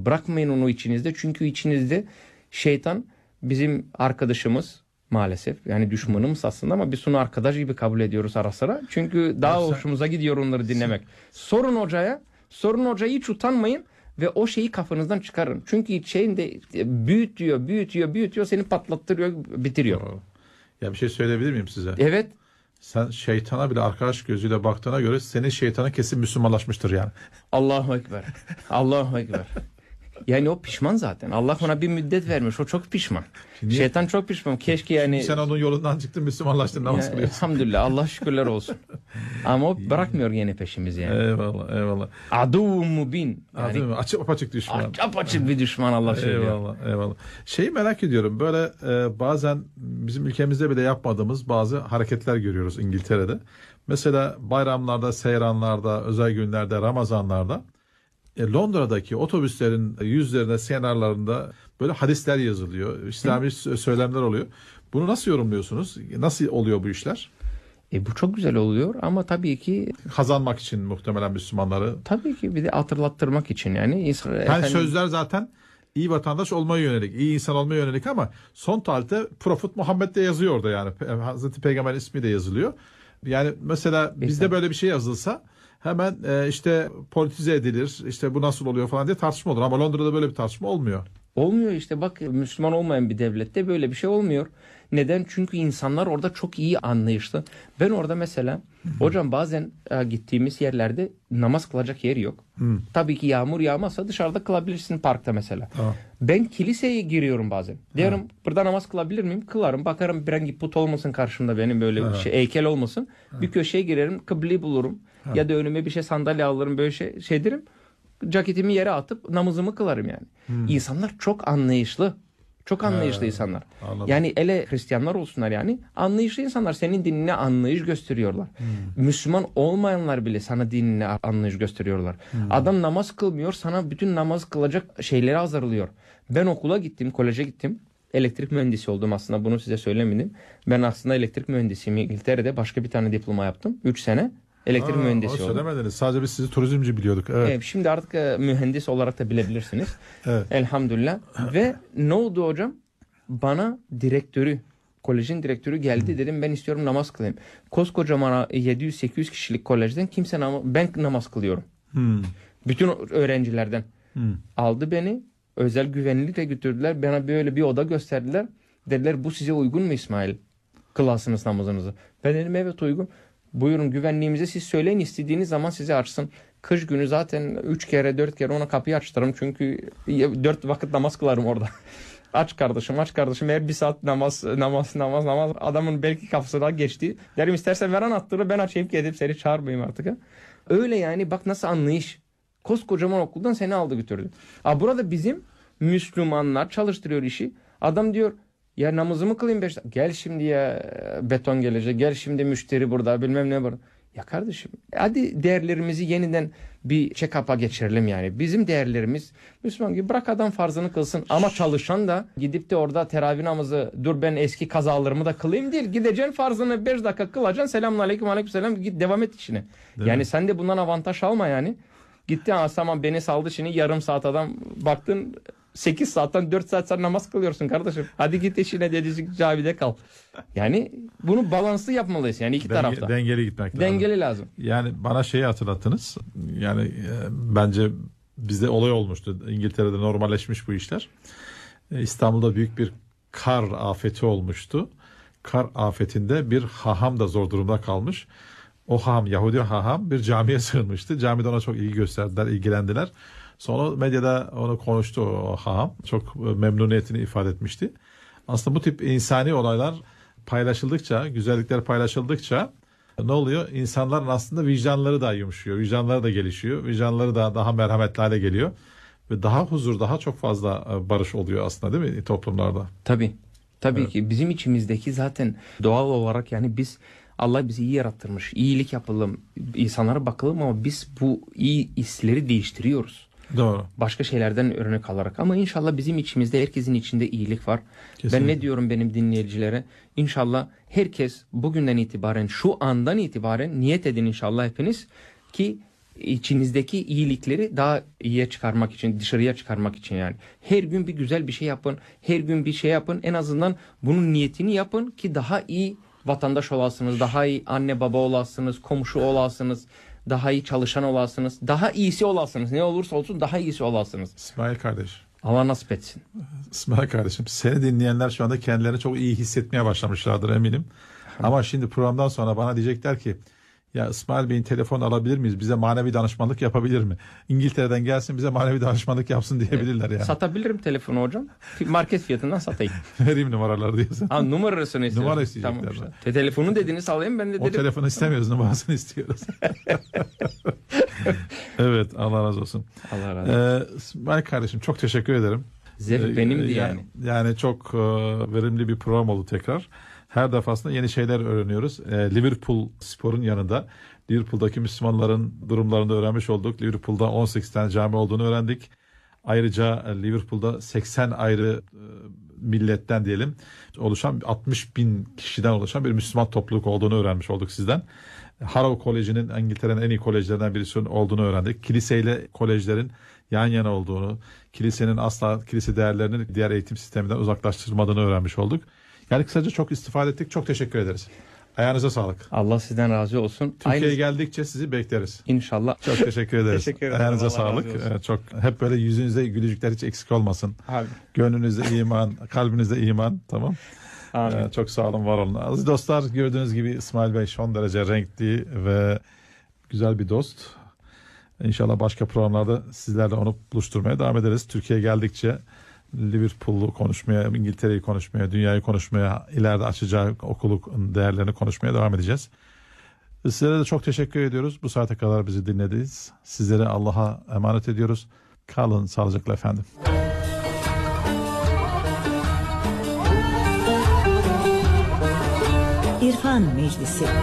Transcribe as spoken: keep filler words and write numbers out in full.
Bırakmayın onu içinizde. Çünkü içinizde şeytan bizim arkadaşımız maalesef. Yani düşmanımız aslında ama biz onu arkadaş gibi kabul ediyoruz ara sıra. Çünkü daha ya sen, hoşumuza gidiyor onları dinlemek. Sorun hocaya. Sorun hocaya, hiç utanmayın. Ve o şeyi kafanızdan çıkarın. Çünkü şeyinde büyütüyor, büyütüyor, büyütüyor. Seni patlattırıyor, bitiriyor. Ya bir şey söyleyebilir miyim size? Evet. Sen şeytana bile arkadaş gözüyle baktığına göre senin şeytanın kesin Müslümanlaşmıştır yani. Allahu Ekber. Allahu Ekber. Yani o pişman zaten. Allah ona bir müddet vermiş. O çok pişman. Şimdi, şeytan çok pişman. Keşke yani. Sen onun yolundan çıktın, Müslümanlaştın, namaz kılıyorsun. Elhamdülillah. Allah şükürler olsun. Ama o bırakmıyor yine peşimizi yani. Eyvallah, eyvallah. Adu mubin. Yani, Adu, açık apaçık düşman. Açık apaçık bir düşman Allah söylüyor. Eyvallah, eyvallah. Şeyi merak ediyorum. Böyle e, bazen bizim ülkemizde bile yapmadığımız bazı hareketler görüyoruz İngiltere'de. Mesela bayramlarda, seyranlarda, özel günlerde, Ramazanlarda E, Londra'daki otobüslerin yüzlerine, kenarlarında böyle hadisler yazılıyor. İslami Hı. söylemler oluyor. Bunu nasıl yorumluyorsunuz? Nasıl oluyor bu işler? E, bu çok güzel oluyor ama tabii ki kazanmak için muhtemelen Müslümanları. Tabii ki bir de hatırlattırmak için yani. Yani efendim, sözler zaten iyi vatandaş olmaya yönelik, iyi insan olmaya yönelik ama son tarihte Prophet Muhammed de yazıyor orada yani. Hazreti Peygamber ismi de yazılıyor. Yani mesela bizde böyle bir şey yazılsa hemen e, işte politize edilir, işte bu nasıl oluyor falan diye tartışma olur. Ama Londra'da böyle bir tartışma olmuyor. Olmuyor işte, bak Müslüman olmayan bir devlette böyle bir şey olmuyor. Neden? Çünkü insanlar orada çok iyi anlayışlı. Ben orada mesela hocam bazen e, gittiğimiz yerlerde namaz kılacak yer yok. Hı. Tabii ki yağmur yağmazsa dışarıda kılabilirsin, parkta mesela. Ha. Ben kiliseye giriyorum bazen. Diyorum ha. burada namaz kılabilir miyim? Kılarım. Bakarım bir hangi put olmasın karşımda, benim böyle ha. bir şey, heykel olmasın. Ha. Bir köşeye girerim, kıbleyi bulurum. Ha. Ya da önüme bir şey, sandalye alırım, böyle şey, şey derim. Ceketimi yere atıp namazımı kılarım yani. Hmm. İnsanlar çok anlayışlı. Çok anlayışlı He, insanlar. Anladım. Yani ele Hristiyanlar olsunlar yani. Anlayışlı insanlar, senin dinine anlayış gösteriyorlar. Hmm. Müslüman olmayanlar bile sana dinine anlayış gösteriyorlar. Hmm. Adam namaz kılmıyor, sana bütün namaz kılacak şeyleri hazırlıyor. Ben okula gittim, koleje gittim. Elektrik mühendisi oldum aslında, bunu size söylemedim. Ben aslında elektrik mühendisiyim. İngiltere'de başka bir tane diploma yaptım. üç sene. Elektrik Aa, mühendisi oldum. Söylemediniz. Sadece biz sizi turizmci biliyorduk. Evet. Evet, şimdi artık e, mühendis olarak da bilebilirsiniz. Evet. Elhamdülillah. Ve ne oldu hocam? Bana direktörü, kolejin direktörü geldi. Hmm. Dedim ben istiyorum namaz kılayım. Koskocaman yedi yüz sekiz yüz kişilik kolejden kimse namaz, ben namaz kılıyorum. Hmm. Bütün öğrencilerden. Hmm. Aldı beni. Özel güvenlikle götürdüler. Bana böyle bir oda gösterdiler. Dediler bu size uygun mu İsmail? Kılasınız namazınızı. Ben dedim evet uygun. Buyurun, güvenliğimize siz söyleyin, istediğiniz zaman size açsın. Kış günü zaten üç kere dört kere ona kapıyı açtırırım. Çünkü dört vakit namaz kılarım orada. Aç kardeşim, aç kardeşim. Eğer bir saat namaz, namaz, namaz, namaz. Adamın belki kafasına geçti. Derim istersen ver anahtarı, ben açayım gidip seni çağırmayayım artık. Ha? Öyle yani, bak nasıl anlayış. Koskocaman okuldan seni aldı götürdü. Aa, burada bizim Müslümanlar çalıştırıyor işi. Adam diyor ya namazımı kılayım beş dakika. Gel şimdi ya, beton gelecek. Gel şimdi müşteri burada, bilmem ne burada. Ya kardeşim hadi değerlerimizi yeniden bir check-up'a geçirelim yani. Bizim değerlerimiz Müslüman gibi, bırak adam farzını kılsın. Ama çalışan da gidip de orada teravih namazı, dur ben eski kazalarımı da kılayım değil. Gideceksin farzını beş dakika kılacaksın. Selamun aleyküm, aleyküm selam, git devam et işine. Değil yani mi? Sen de bundan avantaj alma yani. Gitti tamam beni saldı şimdi, yarım saat adam baktın sekiz saatten dört saat sen namaz kılıyorsun kardeşim. Hadi git işine, dedicik camide kal. Yani bunu balanslı yapmalıyız yani iki Denge, tarafta. Dengeli gitmek lazım. Dengeli lazım. Yani bana şeyi hatırlattınız. Yani e, bence bizde olay olmuştu. İngiltere'de normalleşmiş bu işler. E, İstanbul'da büyük bir kar afeti olmuştu. Kar afetinde bir haham da zor durumda kalmış. O haham, Yahudi haham bir camiye sığınmıştı. Camide ona çok ilgi gösterdiler, ilgilendiler. Sonra medyada onu konuştu o haham. Çok memnuniyetini ifade etmişti. Aslında bu tip insani olaylar paylaşıldıkça, güzellikler paylaşıldıkça ne oluyor? İnsanların aslında vicdanları da yumuşuyor. Vicdanları da gelişiyor. Vicdanları da daha merhametli hale geliyor. Ve daha huzur, daha çok fazla barış oluyor aslında, değil mi toplumlarda? Tabii. Tabii evet. ki bizim içimizdeki zaten doğal olarak yani biz, Allah bizi iyi yarattırmış. İyilik yapalım, insanlara bakalım ama biz bu iyi hisleri değiştiriyoruz. Doğru. Başka şeylerden örnek alarak. Ama inşallah bizim içimizde, herkesin içinde iyilik var. Kesinlikle. Ben ne diyorum benim dinleyicilere? İnşallah herkes bugünden itibaren, şu andan itibaren niyet edin inşallah hepiniz ki içinizdeki iyilikleri daha iyiye çıkarmak için, dışarıya çıkarmak için yani. Her gün bir güzel bir şey yapın. Her gün bir şey yapın. En azından bunun niyetini yapın ki daha iyi vatandaş olasınız. Daha iyi anne baba olasınız. Komşu olasınız. Daha iyi çalışan olasınız. Daha iyisi olasınız. Ne olursa olsun daha iyisi olasınız. İsmail kardeş. Allah nasip etsin. İsmail kardeşim, seni dinleyenler şu anda kendilerini çok iyi hissetmeye başlamışlardır eminim. Ama şimdi programdan sonra bana diyecekler ki ya İsmail Bey'in telefon alabilir miyiz? Bize manevi danışmanlık yapabilir mi? İngiltere'den gelsin bize manevi danışmanlık yapsın diyebilirler yani. Satabilirim telefonu hocam. Market fiyatından satayım. Vereyim numaraları diyorsun. Ha, numarasını istiyorsun. Numara isteyecekler. Tamam işte. Te telefonu dediğiniz alayım ben de dedim. O telefonu istemiyoruz, numarasını istiyoruz. Evet, Allah razı olsun. Allah razı olsun. Ee, İsmail kardeşim çok teşekkür ederim. Zevk benimdi Ee, yani. Yani çok e, verimli bir program oldu tekrar. Her defasında yeni şeyler öğreniyoruz. E, Liverpool sporun yanında Liverpool'daki Müslümanların durumlarını da öğrenmiş olduk. Liverpool'da on sekiz tane cami olduğunu öğrendik. Ayrıca e, Liverpool'da seksen ayrı e, milletten diyelim oluşan altmış bin kişiden oluşan bir Müslüman topluluk olduğunu öğrenmiş olduk sizden. Harrow Koleji'nin İngiltere'nin en iyi kolejlerinden birisi olduğunu öğrendik. Kiliseyle kolejlerin yan yana olduğunu, kilisenin asla kilise değerlerini diğer eğitim sisteminden uzaklaştırmadığını öğrenmiş olduk. Yani kısaca çok istifade ettik. Çok teşekkür ederiz. Ayağınıza sağlık. Allah sizden razı olsun. Türkiye'ye Aynı... geldikçe sizi bekleriz. İnşallah. Çok teşekkür ederiz. Teşekkür ederim. Ayağınıza Allah sağlık. razı olsun. Ee, Çok hep böyle yüzünüzde gülücükler hiç eksik olmasın. Abi. Gönlünüzde iman, kalbinizde iman. Tamam. Amin. Ee, çok sağ olun, var olun. Aziz dostlar, gördüğünüz gibi İsmail Bey son derece renkli ve güzel bir dost. İnşallah başka programlarda sizlerle onu buluşturmaya devam ederiz. Türkiye'ye geldikçe Liverpool'u konuşmaya, İngiltere'yi konuşmaya, dünyayı konuşmaya, ileride açacağı okulu değerlerini konuşmaya devam edeceğiz. Sizlere de çok teşekkür ediyoruz. Bu saate kadar bizi dinlediniz. Sizleri Allah'a emanet ediyoruz. Kalın sağlıcakla efendim. İrfan Meclisi.